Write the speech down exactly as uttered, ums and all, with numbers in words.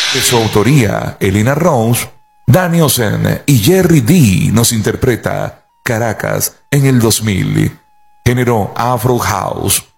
De su autoría, Elena Rose, Danny Ocean y Jerry D nos interpreta Caracas en el dos mil. Género Afro House.